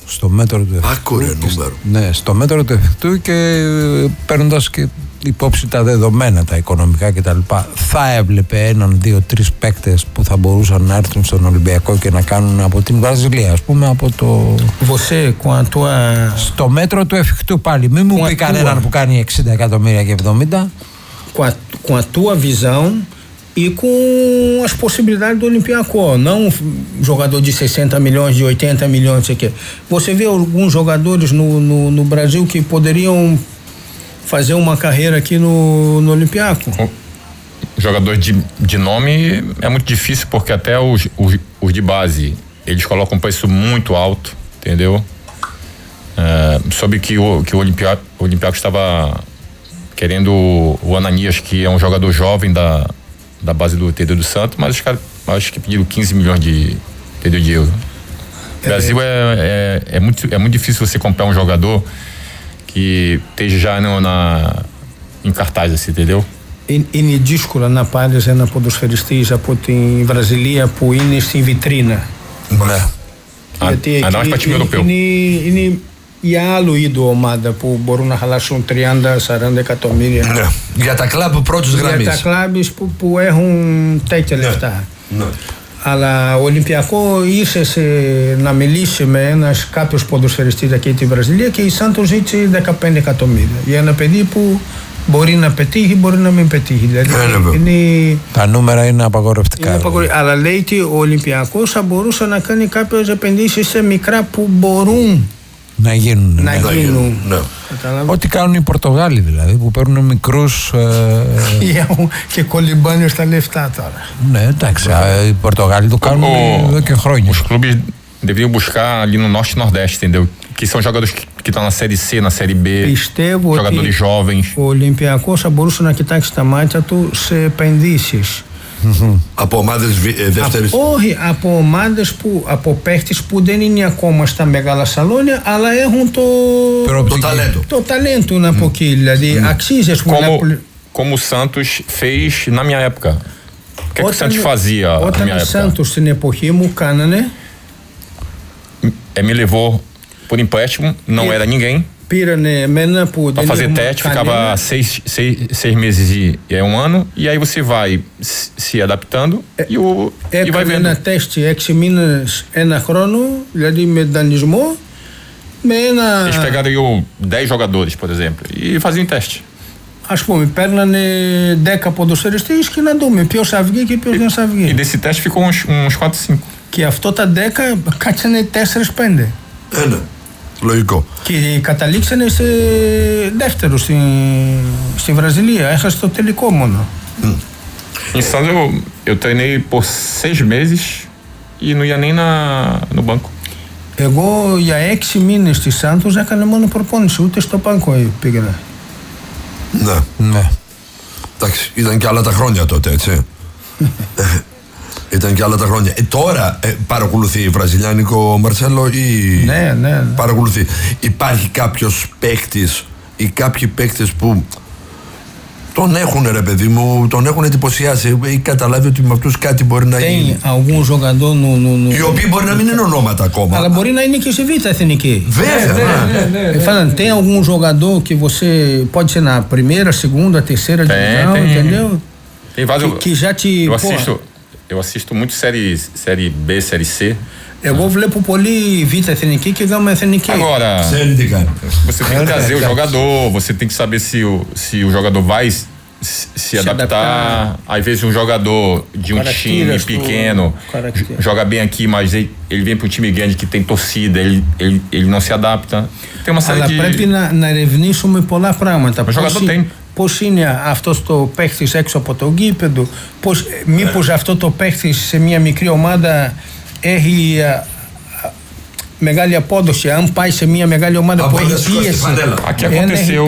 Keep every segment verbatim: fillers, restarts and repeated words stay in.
Στο μέτρο του εφικτού. Άκουρε νούμερο. Ναι, στο μέτρο του εφικτού και παίρνοντας και υπόψη τα δεδομένα, τα οικονομικά κτλ. Θα έβλεπε έναν, δύο, τρεις παίκτες που θα μπορούσαν να έρθουν στον Ολυμπιακό και να κάνουν από την Βραζιλία, ας πούμε, από το. Você, com a tua... Στο μέτρο του εφικτού πάλι. Μην μου πει κανέναν που κάνει εξήντα εκατομμύρια και εβδομήντα. Com a, com a tua visão e com as possibilidades do Olympiacos, não um jogador de sessenta milhões, de oitenta milhões, não sei o quê. Você vê alguns jogadores no, no, no Brasil que poderiam fazer uma carreira aqui no, no Olympiacos? Jogador de, de nome é muito difícil, porque até os, os, os de base, eles colocam um preço muito alto, entendeu? É, soube que o, que o Olympiacos, o Olympiacos estava querendo o Ananias, que é um jogador jovem da, da base do T D do Santos, mas os caras acho que pediram quinze milhões de, entendeu, de euros. No Brasil é, é, é, muito, é muito difícil você comprar um jogador que esteja já no, na, em cartaz, assim, entendeu? Είναι δύσκολο να πάρεις ένα ποδοσφαιριστής από την Βραζιλία που είναι στην βιτρίνα. Ναι. Γιατί εκεί είναι, είναι η άλλο είδου ομάδα που μπορούν να χαλάσουν τριάντα σαράντα εκατομμύρια. Ναι. Για τα κλαμπ πρώτης γραμμής. Για τα κλαμπ που, που έχουν τέτοια λεφτά. Ναι. Αλλά ο Ολυμπιακό ήρθε σε, να μιλήσει με ένας κάποιος ποδοσφαιριστής εκεί στη Βραζιλία και η Σάντο ζήτησε δεκαπέντε εκατομμύρια για ένα παιδί που μπορεί να πετύχει, μπορεί να μην πετύχει. Δηλαδή, είναι, τα νούμερα είναι απαγορευτικά. Είναι απαγορευτικά. Αλλά λέει ότι ο Ολυμπιακός θα μπορούσε να κάνει κάποιες επενδύσεις σε μικρά που μπορούν να γίνουν. Να ναι. γίνουν. Ναι. Ό,τι κάνουν οι Πορτογάλοι δηλαδή, που παίρνουν μικρούς. Ε... και κολυμπάνε στα λεφτά τώρα. Ναι, εντάξει. Οι Πορτογάλοι το κάνουν εδώ και χρόνια. Os clubes deveriam buscar ali no Norte e Nordeste, entendeu? Que são jogadores que estão na Série C, na Série B. Πιστεύω jogadores jovens. Ο Ολυμπιακός θα μπορούσε να κοιτάξει τα μάτια του σε επενδύσεις. Mm-hmm. Από ομάδες δεύτερης. Όχι, από ομάδες που, από παίχτες που δεν είναι ακόμα στα μεγάλα σαλόνια, αλλά έχουν το, το ταλέντο. Το ταλέντο να από εκεί, δηλαδή mm. αξίζει. Como, como o Santos fez na minha época. O que, é que o Santos fazia na minha época? Όταν ο Santos στην εποχή μου κάνανε. É, me levou por empréstimo, não e, era ninguém. Πήρανε εμένα που para fazer teste, ficava seis, seis, seis meses e, e é um ano, e aí você vai se adaptando é, e, o, e vai vendo. Ένα τεστ έξι μήνες, ένα χρόνο, δηλαδή με δανεισμό, με ένα... Eles pegariam dez jogadores, por exemplo, e faziam teste. Ας πούμε, παίρνανε δέκα ποδοσφαιριστές και να δούμε ποιος θα βγει και ποιος δεν θα βγει. E desse teste ficou uns, uns quatro, cinco. Και αυτό τα δέκα κάτσανε τέσσερα πέντε. Ένα. Λογικό. Και καταλήξανε σε δεύτερο στη, στη Βραζιλία. Έχασε το τελικό μόνο. Mm. Em Santos eu, eu treinei por seis meses e não ia nem na, no banco. Εγώ για έξι μήνες στη Σάντος έκανα μόνο προπόνηση, ούτε στο πάγκο πήγαινα. Ναι. Ναι. Εντάξει, ήταν και άλλα τα χρόνια τότε, έτσι. Ήταν και άλλα τα χρόνια. Ε, τώρα ε, παρακολουθεί Βραζιλιάνικο Μαρσέλο ή ναι, ναι, ναι. παρακολουθεί. Υπάρχει κάποιος παίκτης ή κάποιοι παίκτες που τον έχουν, ρε παιδί μου, τον έχουν εντυπωσιάσει ή καταλάβει ότι με αυτούς κάτι μπορεί να γίνει. Οι οποίοι μπορεί να μην είναι ονόματα ακόμα. Αλλά μπορεί να είναι και σε β' εθνική. Βέβαια. Falando, tem algum jogador que você pode ser na primeira, segunda, terceira divisão, entendeu? Tem vários. Que já te. Eu assisto. Eu assisto muito série, série B, série C. Εγώ βλέπω πολύ β' εθνική και γ' εθνική. Agora, você tem que trazer o jogador, você tem que saber se o, se o jogador vai se, se adaptar. Às vezes um jogador de um time pequeno joga bem aqui, mas ele, ele vem para um time grande que tem torcida, ele, ele, ele não se adapta. Tem uma série Αλλά de... πρέπει να, να ερευνήσουμε πολλά πράγματα. Ο jogador tem. Πώς είναι αυτός το παίχτης έξω από το γήπεδο, πώς, μήπως αυτό το παίχτης σε μια μικρή ομάδα έχει α, α, μεγάλη απόδοση, αν πάει σε μια μεγάλη ομάδα Α, που έχει πίεση. Aqui aconteceu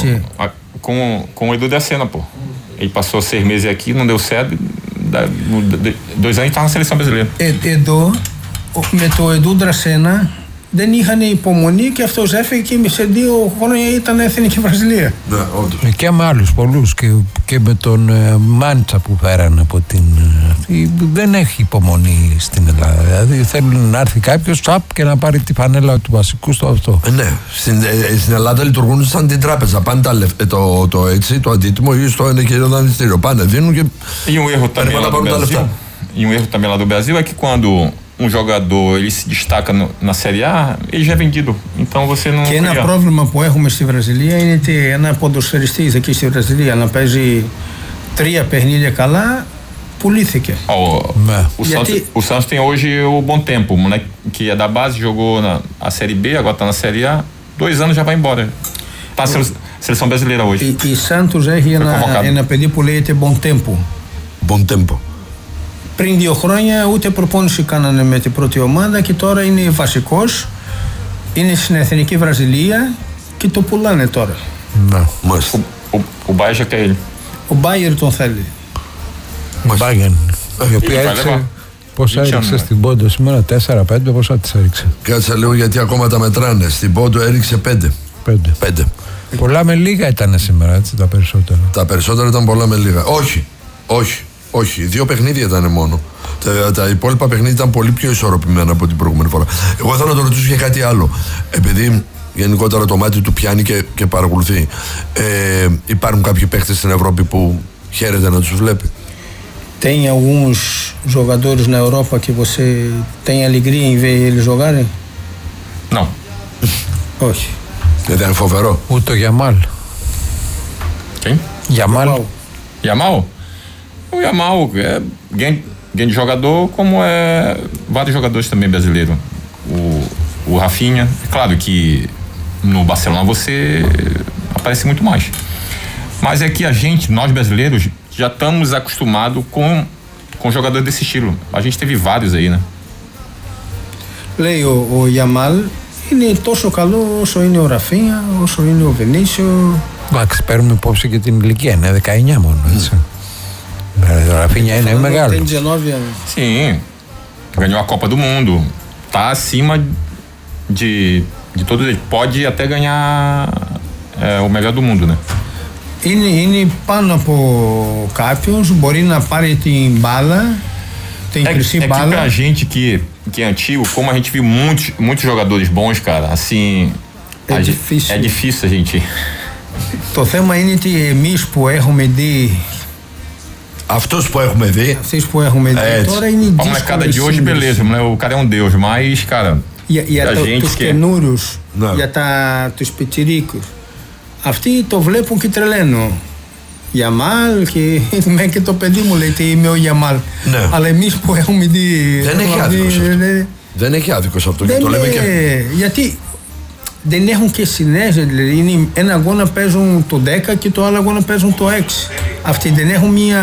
com, com o Edu da Sena, pô. Ele passou seis meses aqui, não deu certo, dois anos e estava na seleção brasileira. Ε, εδώ, με το Edu Dracena, δεν είχαν υπομονή και αυτός έφυγε και σε δύο χρόνια ήταν Εθνική Βραζιλία. Ναι, όντως. Και με άλλους πολλούς και, και με τον ε, Μάντσα που φέρανε από την... Ε, δεν έχει υπομονή στην Ελλάδα. Δηλαδή θέλουν να έρθει κάποιος τσαπ και να πάρει τη φανέλα του βασικού στο αυτό. Ε, ναι, στην, ε, στην Ελλάδα λειτουργούν σαν την τράπεζα. Πάνε τα, το, το, το έτσι, το αντίτιμο ή στο ενοικιαίο δανειστήριο. Πάνε, δίνουν και παίρνουν τα λεφτά. E um erro também lá do Brasil é que quando um jogador ele se destaca no, na Série A, ele já é vendido. Então você não. Και ένα cria. πρόβλημα που έχουμε στη Βραζιλία είναι ότι ένα ποδοσφαιριστής εκεί στη Βραζιλία να παίζει τρία παιχνίδια καλά, πουλήθηκε. Oh, Ναι. o, Γιατί... Santos, o Santos tem hoje o Bom Tempo, né? Que é da base, jogou na a Série B, agora tá na Série A, dois anos já vai embora. Tá na seleção brasileira hoje. Η, η Σάντος έχει ένα, ένα παιδί που λέγεται Bon Tempo. Bon tempo. Πριν δύο χρόνια ούτε προπόνηση κάνανε με την πρώτη ομάδα και τώρα είναι βασικός, είναι στην Εθνική Βραζιλία και το πουλάνε τώρα. Ναι. Μάλιστα. O, o, o Bahia já quer ele. Ο Μπάιερ τον θέλει. Μπάγεν. Η οποία Είχε έριξε. παλεύα. Πόσα Είχε έριξε άνοιγμα. στην Πόντο σήμερα, τέσσερα πέντε, πόσα τη έριξε. Κάτσε λίγο γιατί ακόμα τα μετράνε. Στην Πόντο έριξε πέντε. Πέντε. Πέντε. Πολλά με λίγα ήταν σήμερα, έτσι τα περισσότερα. Τα περισσότερα ήταν πολλά με λίγα. Όχι, όχι, όχι. Δύο παιχνίδια ήταν μόνο. Τα, τα υπόλοιπα παιχνίδια ήταν πολύ πιο ισορροπημένα από την προηγούμενη φορά. Εγώ θέλω να το ρωτήσω για κάτι άλλο. Επειδή γενικότερα το μάτι του πιάνει και, και παρακολουθεί. Ε, υπάρχουν κάποιοι παίχτες στην Ευρώπη που χαίρεται να τους βλέπει. Tem alguns jogadores na Europa que você tem alegria em ver eles jogarem? Não. Όχι. Δεν είναι φοβερό. Ούτε ο Γιαμάλ. Quem? Γιαμάλ. Yamal? O Yamal é grande, grande jogador, como é vários jogadores também brasileiros. O, o Rafinha, é claro que no Barcelona você aparece muito mais. Mas é que a gente, nós brasileiros, já estamos acostumados com, com jogadores desse estilo. A gente teve vários aí, né? Λέει ο, ο Γιαμάλ είναι τόσο καλό όσο είναι ο Ραφίνια, όσο είναι ο Βενίσιο. Εντάξει, παίρνουμε υπόψη και την ηλικία, είναι δεκαεννιά μόνο, έτσι. Ο Ραφίνια είναι μεγάλο. Tem dezenove anos. Sim, ganhou a Copa do Mundo. Tá acima de, de todos eles. Pode até ganhar é, o melhor do mundo, né? Είναι, είναι πάνω από κάποιους, μπορεί να πάρει την μπάλα, την É, χρυσή é que μπάλα. pra gente que, que é antigo, como a gente viu muitos, muitos jogadores bons, cara, assim. É a gente- difícil. é difícil a gente. Το θέμα είναι ότι εμείς που έχουμε δει, Αυτούς που έχουμε δει, αυτοί που έχουμε δει, Έτσι. τώρα είναι A molecada de hoje, δύσκολες beleza, o cara é um deus, mas, cara. Για, για a το, gente τους que- καινούριους, Ναι. για τα, τους πιτσιρίκους. Αυτοί το βλέπουν και τρελαίνουν. Γιαμάλ και με και το παιδί μου λέει ότι είμαι ο Γιαμάλ. Ναι. Αλλά εμείς που έχουμε δει... δεν έχει έχουμε άδικο δει, σε αυτό. ε, Δεν έχει άδικο σε αυτό. Και δεν το λέμε είναι- και. Γιατί δεν έχουν και συνέργεια, δηλαδή είναι ένα αγώνα παίζουν το δέκα και το άλλο αγώνα παίζουν το έξι. Αυτοί δεν έχουν μια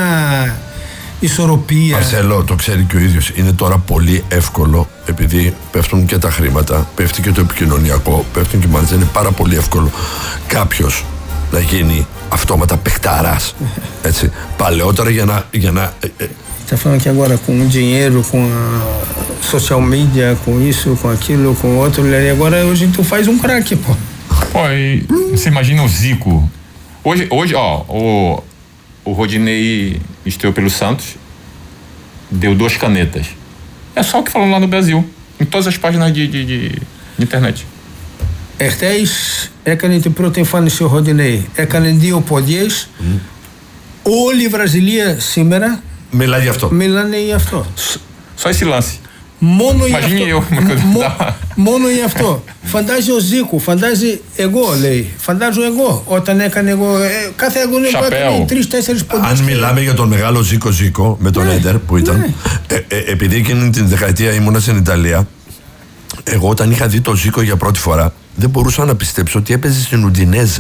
ισορροπία. Μαρσέλο, το ξέρει και ο ίδιος. Είναι τώρα πολύ εύκολο, επειδή πέφτουν και τα χρήματα, πέφτει και το επικοινωνιακό, πέφτουν και οι μάρτες. Είναι πάρα πολύ εύκολο κάποιος να γίνει αυτόματα παιχταράς. Έτσι. Παλαιότερα για να. Για να ε, ε, Tá falando que agora com o dinheiro, com a social media, com isso, com aquilo, com outro, e agora hoje tu faz um craque, pô. Pô, e você imagina o Zico. Hoje, hoje ó, o, o Rodinei estreou pelo Santos, deu duas canetas. É só o que falou lá no Brasil, em todas as páginas de, de, de, de internet. Εχθές έκανε την πρώτη εμφάνιση ο Ροντινέι. Έκανε δύο ποδιές. Mm. Όλη η Βραζιλία σήμερα μιλάει γι' αυτό. μιλάνε για αυτό. Só esse lance. Μόνο για Imagine αυτό. eu, uma coisa Μο- da- μόνο για αυτό. Φαντάζει ο Ζήκου, φαντάζει εγώ λέει. Φαντάζω εγώ όταν έκανε εγώ. Ε, κάθε αγωνία που Chapéu. έκανε τρεις-τέσσερις πόντους. Αν μιλάμε για τον μεγάλο Ζήκο Ζήκο με τον Ναι, Έντερ που ήταν. ναι. Ε, ε, επειδή εκείνη την δεκαετία ήμουνα στην Ιταλία, εγώ όταν είχα δει τον Ζήκο για πρώτη φορά, δεν μπορούσα να πιστέψω ότι έπαιζε στην Ουντινέζε.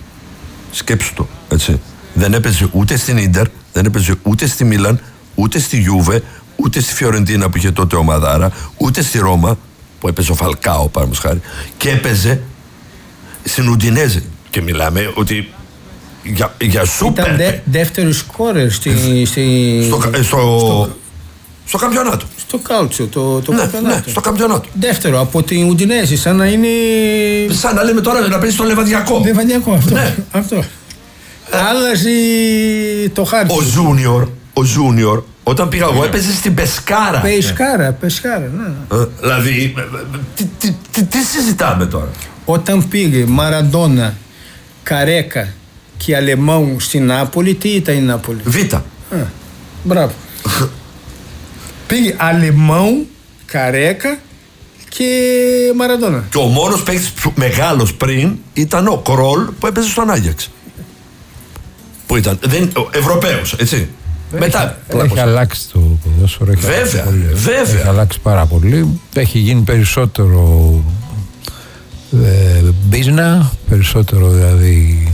Σκέψου το, έτσι. Δεν έπαιζε ούτε στην Ίντερ, δεν έπαιζε ούτε στη Μίλαν, ούτε στη Γιούβε, ούτε στη Φιωρεντίνα που είχε τότε ο Μαδάρα, ούτε στη Ρώμα που έπαιζε ο Φαλκάο, παραδείγματος χάρη, και έπαιζε στην Ουντινέζε. Και μιλάμε ότι για, για σούπερ. Ήταν δε, δεύτερο σκόρερ στη, στη, Στο, στο, Στο καμπιονάτο. Στο κάλτσιο, το, το ναι, καμπιονάτο. Ναι, στο καμπιονάτο. Δεύτερο, από την Ουντινέζη, σαν να είναι. Σαν να λέμε τώρα να παίζει στο Λεβαδιακό. Λεβαδιακό, αυτό. Ναι. αυτό. Άλλαζε το χάρτη. Ο Ζούνιορ, ο Ζούνιορ, όταν πήγα εγώ έπαιζε στην Πεσκάρα. Πεσκάρα, Πεσκάρα, ναι. Ε, δηλαδή, τι, τι, τι, τι συζητάμε τώρα. Όταν πήγε Μαραντόνα, Καρέκα και Αλεμάου στην Νάπολη, τι ήταν η Νάπολη? Β. Α, μπράβο. Πήγε Αλεμάου, Καρέκα και Μαραντόνα. Και ο μόνος παίκτης μεγάλος πριν ήταν ο Κρόλ που έπαιζε στον Άγιαξ. Που ήταν δεν, Ευρωπαίος, έτσι. Έχει, Μετά. Έχει αλλάξει το ποδόσφαιρο. Βέβαια, βέβαια. Έχει αλλάξει πάρα πολύ. Έχει γίνει περισσότερο ε, business, περισσότερο δηλαδή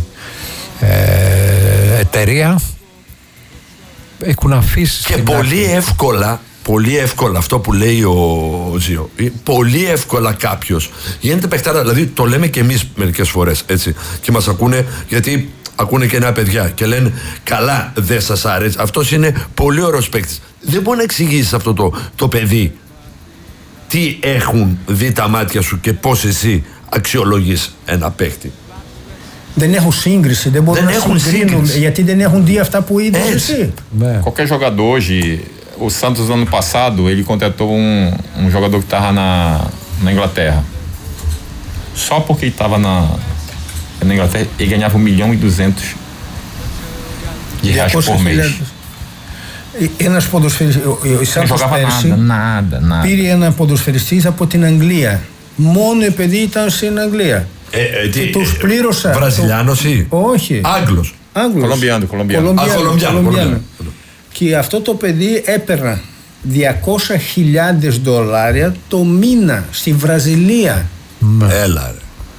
ε, εταιρεία. Έχουν αφήσει. Και πολύ άκρη. εύκολα, πολύ εύκολα αυτό που λέει ο, ο Ζιο. Πολύ εύκολα κάποιος γίνεται παιχτάρα. Δηλαδή το λέμε και εμείς μερικές φορές, έτσι. Και μας ακούνε γιατί. Ακούνε και νέα παιδιά και λένε καλά δεν σας άρεσε. Αυτός είναι πολύ ωραίος παίκτης. Δεν μπορεί να εξηγήσεις αυτό το, το παιδί τι έχουν δει τα μάτια σου και πώς εσύ αξιολογείς ένα παίκτη. Δεν έχουν σύγκριση, δεν μπορούν δεν να έχουν συγκρίνουν γιατί δεν έχουν δει αυτά που είδες εσύ. Ναι. Qualquer jogador hoje, o Santos ano passado, ele contratou um, um jogador que estava na, na Inglaterra. Só porque ele estava na na Inglaterra, ele ganhava um milhão e duzentos de reais por mês. Ένας ποδοσφαιριστής, ο Σάντος πέρσι nada, nada. πήρε ένα ποδοσφαιριστής από την Αγγλία. Μόνο επειδή ήταν στην Αγγλία. Ε, ε, και τι, τους πλήρωσα. Βραζιλιάνος ή? Όχι. Άγγλος. Άγγλος. Κολομπιάνο, Κολομπιάνο. Α, Κολομπιάνο. Και αυτό το παιδί έπαιρνα διακόσιες χιλιάδες δολάρια το μήνα στη Βραζιλία. Έλα ρε.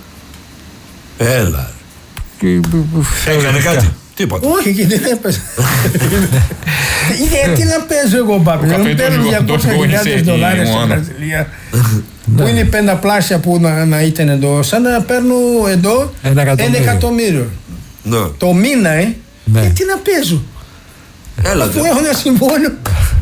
Έλα. Έκανε κάτι. Τίποτα. Όχι, και δεν έπαιζε. Γιατί να παίζω εγώ, Μπάπη? Δεν παίρνω διακόσιες χιλιάδες δολάρια στη Βραζιλία. Που είναι πενταπλάσια που να ήταν εδώ. Σαν να παίρνω εδώ ένα εκατομμύριο. Το μήνα, ε. Γιατί να παίζω? Αφού έχω ένα συμβόλαιο.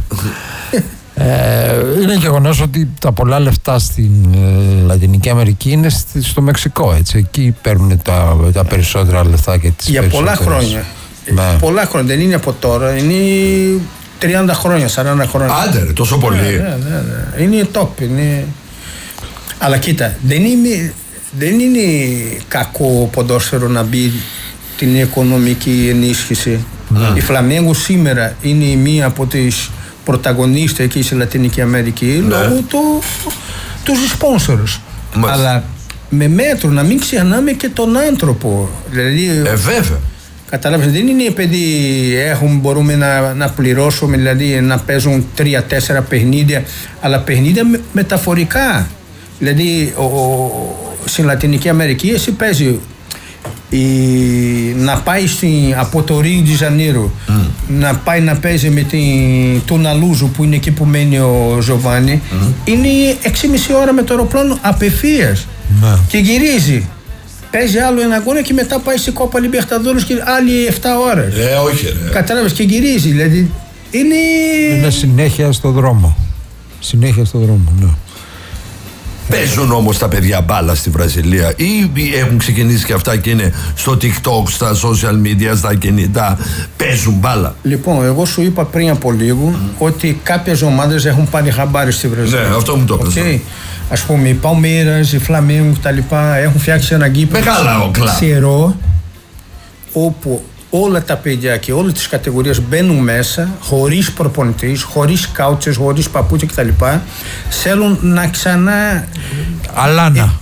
Ε, είναι γεγονός ότι τα πολλά λεφτά στην ε, Λατινική Αμερική είναι στη, στο Μεξικό, έτσι. Εκεί παίρνουν τα, τα περισσότερα λεφτά και τις για πολλά χρόνια. Ναι. Πολλά χρόνια, δεν είναι από τώρα, είναι τριάντα χρόνια, σαράντα χρόνια. Άντε ρε, τόσο πολύ. Ναι, ναι, ναι. Είναι top, είναι... Αλλά κοίτα, δεν είναι, δεν είναι κακό ποδόσφαιρο να μπει την οικονομική ενίσχυση. Mm. Η Φλαμέγκο σήμερα είναι μία από τις πρωταγωνίστες εκεί στη Λατινική Αμερική, ναι, λόγω του, τους sponsors. Αλλά με μέτρο, να μην ξεχνάμε και τον άνθρωπο. Δηλαδή, ε, βέβαια. Καταλάβεις, δεν είναι επειδή έχουμε, μπορούμε να, να πληρώσουμε, δηλαδή να παίζουν τρία-τέσσερα παιχνίδια, αλλά παιχνίδια με, μεταφορικά. Δηλαδή, ο, ο, στην Λατινική Αμερική εσύ παίζει η, να πάει στην, από το Ρίο ντι Ζανέιρο, mm. να πάει να παίζει με την Τουναλούζου που είναι εκεί που μένει ο Ζοβάνι, mm. είναι έξι και μισή ώρα με το αεροπλάνο απευθείας mm. και γυρίζει. Παίζει άλλο ένα αγώνα και μετά πάει στην Κόπα Λιμπερταδόρες και άλλοι επτά ώρες. Ε, όχι ρε. Κατάλαβες, και γυρίζει, δηλαδή είναι... Είναι συνέχεια στο δρόμο. Συνέχεια στο δρόμο, ναι. Παίζουν όμως τα παιδιά μπάλα στη Βραζιλία ή έχουν ξεκινήσει και αυτά και είναι στο TikTok, στα social media, στα κινητά, παίζουν μπάλα? Λοιπόν, εγώ σου είπα πριν από λίγο mm. ότι κάποιες ομάδες έχουν πάρει χαμπάρι στη Βραζιλία. Ναι, αυτό μου το έπαιζε. Okay. Ας πούμε οι Παλμeiras, οι Φλαμέγκο κτλ. Έχουν φτιάξει ένα γήπεδο ξερό όπου όλα τα παιδιά και όλες τις κατηγορίες μπαίνουν μέσα χωρίς προπονητής, χωρίς κάουτσες, χωρίς παπούτσια κτλ. Θέλουν να ξανά... Αλάνα.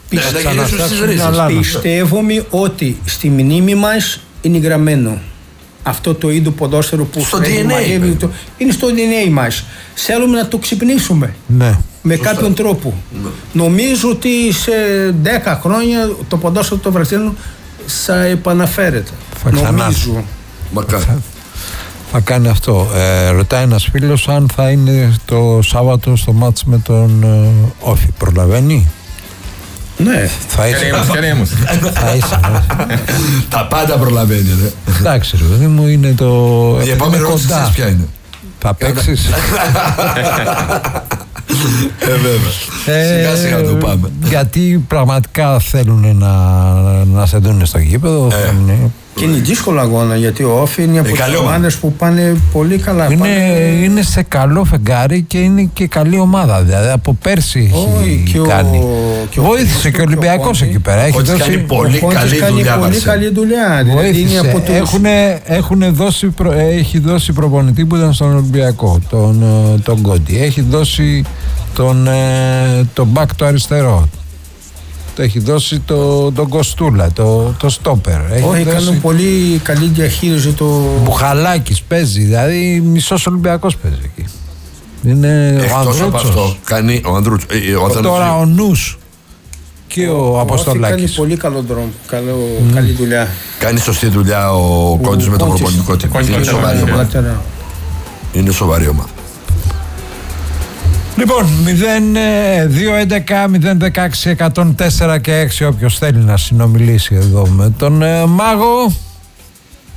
Πιστεύουμε ότι στη μνήμη μας είναι γραμμένο αυτό το είδο ποδόσφαιρο που στο ντι εν έι το, είναι στο ντι εν έι μας. Θέλουμε να το ξυπνήσουμε, ναι, με σωστά, κάποιον τρόπο. Ναι. Νομίζω ότι σε δέκα χρόνια το ποδόσφαιρο του Βραζιλίου θα επαναφέρεται. Θα νομίζω. Θα, θα κάνει αυτό. Ε, ρωτάει ένας φίλος αν θα είναι το Σάββατο στο μάτς με τον ε, Όφη. Προλαβαίνει? Ναι. Θα είσαι. Θα είσαι. Τα πάντα προλαβαίνει, ρε. Εντάξει, ρε παιδί μου, είναι το. Η επόμενη ερώτηση ποια είναι? Θα παίξεις? Ε, βέβαια. Σιγά σιγά το πάμε. Γιατί πραγματικά θέλουν να, να σε δουν στο γήπεδο. Ε. Θέλουν, και είναι δύσκολο αγώνα, γιατί ο Όφη είναι από τις ομάδες που πάνε πολύ καλά. Είναι, πάνε... είναι σε καλό φεγγάρι και είναι και καλή ομάδα. Δηλαδή από πέρσι έχει και κάνει. Ο, και βοήθησε ο, και ο Ολυμπιακός εκεί πέρα. Έχει δώσει, κάνει πολύ καλή κάνει δουλειά. Πολύ καλή δουλειά. Δηλαδή είναι από τους... έχουν, έχουν δώσει προ, έχει δώσει προπονητή που ήταν στον Ολυμπιακό, τον, τον Κόντι. Έχει δώσει τον, τον μπακ το αριστερό. Το έχει δώσει το, τον Κοστούλα, το, το στόπερ. Όχι, δώσει... κάνουν πολύ καλή διαχείριση το... Μπουχαλάκης παίζει, δηλαδή μισός Ολυμπιακός παίζει εκεί. Είναι εκτός ο Ανδρούτσος. Κάνει ο Ανδρούτσος. Ε, ο τώρα ο Νους και ο, ο Αποστολάκης. Κάνει πολύ καλό δρόμο, καλό, mm. καλή δουλειά. Κάνει σωστή δουλειά ο Κόντις με τον προπονητικό τύπο. Είναι σοβαρή ομάδα. Είναι σοβαρή ομάδα. Λοιπόν, μηδέν δύο έντεκα μηδέν δεκαέξι εκατόν τέσσερα και έξι όποιος θέλει να συνομιλήσει εδώ με τον ε, Μάγο.